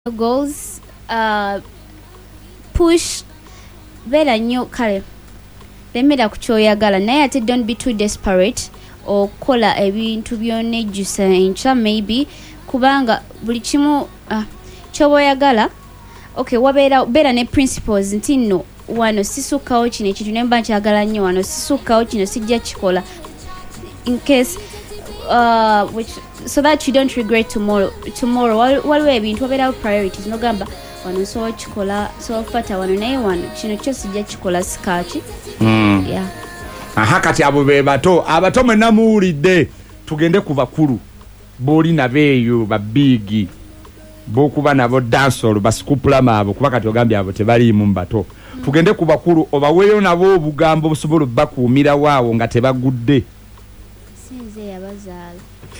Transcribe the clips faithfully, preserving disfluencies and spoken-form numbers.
goals, uh, push beera nnyo kale lemera ku kyoyagala naye ate don't be too desperate okola ebintu byonejjusa enkya maybe kubanga buli kimu uh, kyoboyagala okay wabeera beera ne principles nti nno wano sisukawo kino ekintu ne mba nkyagala nnyo wano sisukawo kino sijja kikola in case uh, which so that you don't regret tomorrow tomorrow waliwo ebintu wabeerawo priorities nogamba wano so chikola so fata wano naye wano kino kyo sijja kikola sikaki mm. yeah. Aha kati abo be bato abato mwenna muwulidde tugende ku bakulu boli nabeeyo babigi bokuba nabo dancehall basikupulama abo kuba kati ogambye abo tebaliimu mu bato mm. tugende ku bakulu obaweeyo nabo obugambo busobola bakuumira waawo nga tebagudde sinze yabazaala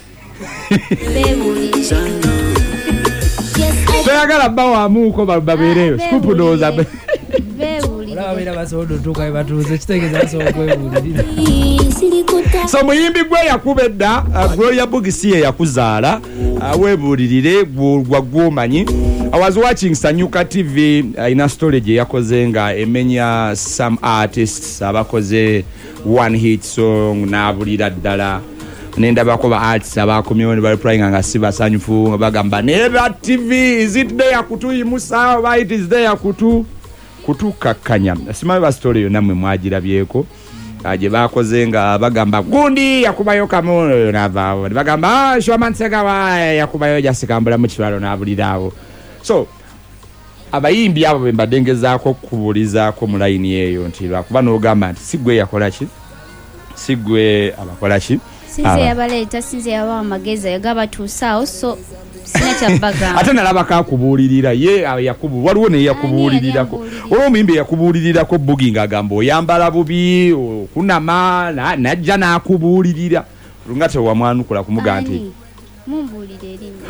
Bayagala bawamuko babeereyo scoop doza olabira basodo tuka batuze kitegeza so kwebulira so muyimbi gwe yakubedda uh, Gloria Bugisi yakuzaala uh, webulirire gwa gwomanyi. I was watching Sanyuka T V uh, in a storage yakoze nga emenya some artists abakoze one hit song na bulira ddala nenda bakoba arts abakomyoni bali playing nga siba sanyufu bagamba neba T V is it there kutuyimusa oba it is there kutu kutukakanya simaye ba story yo namwe mwagirabyeko aje bakoze nga bagamba gundi yakubayo kamono nava bagamba ah shwamantsega wa yakubayo jasikambula mu kiralo nabulirawo so abayimbi abo bembadengezaako kubulizaako mu line yeyo nti bakuba n'ogamba nti sigwe yakola ki sigwe abakola ki sinze yabaleeta sinze yabawa amagezi yagaba tuusaawo so sina kyabagamba ate nalaba kakubuulirira ye yakubu waliwo ne yakubuulirirako olwo omuyimbi yakubuulirirako Bugi ng'agamba oyambala bubi okunama najja n'akubuulirira olunga tewamwanukula kumuga nti mumbuulire erinnya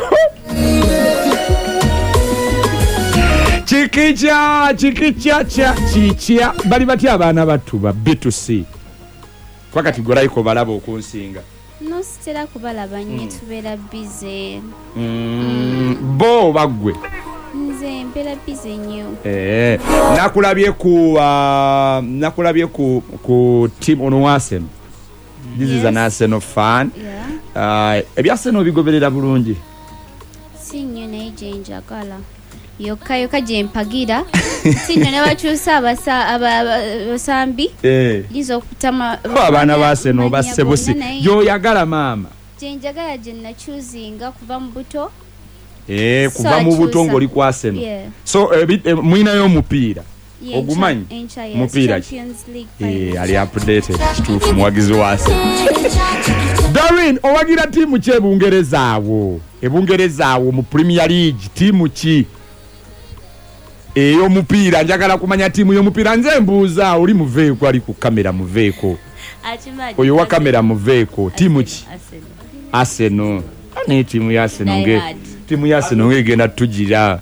Chikicha, chikicha, cha, chichia. Bali batya abaana battu ba B two C. Wakati golayiko balaba okunsinga. No sitera kubalaba nnyo tubeera busy. Mm. Bo bagwe. Nze mbeera busy nnyo. Eh, nakulabye ku uh, nakulabye ku ku team ono Arsenal. This yes. is an Arsenal fan. Yeah. Uh, ebya Arsenal bigoberera bulungi. Si nnyo naye gye njagala. Yoka yoka je mpagira sino ne bakyusa abasa abasambi eh lizo kutama abana base no basebusi yo yagala mama je njagala je na choosing kuva mu buto eh kuva mu buto ngoli kwase no yeah. So uh, eh, mwina yo mupira yeah, ogumanyi yes, mupira eh ali updated stuff mwagizi wase Darwin owagira timu che Bungereza awo ebungereza awo mu Premier League timu ki eyo mupira njagala kumanya timu yo mupira nze mbuuza oli muveeko ali ku kamera muveeko achimaji oyo wa kamera muveeko timu ki Arsenal ani timu ya Arsenal nge timu ya Arsenal ngegenda tugira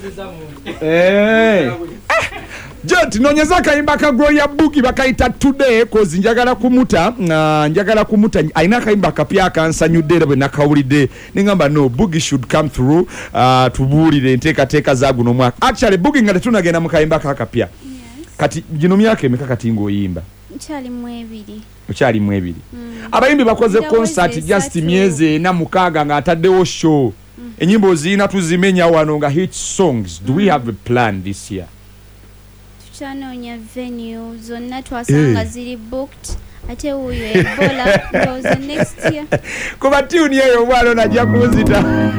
eh Joti nonyeza kayimba ka Gloria Bugi bakaita today cause njagala kumuta uh, njagala kumuta aina kayimba kapya kansanyudde bwe nakawulide ningamba no Bugi should come through uh, tubulire nteka teka zagu no mwaka actually Bugi ngale tunagenda mukayimba ka kapya yes. Kati gino myaka emeka kati ngoyimba nchali mwebiri uchali mwebiri mm. Abayimbi bakoze concert just myeze na mukaga nga ataddewo show mm. Enyimbo zina tuzimenya wano nga hit songs do mm. we have a plan this year chanonya venue zonna twasanga ziri booked ate uyo Ebola goes next year kuba tune yeyo bwalo najja kuzita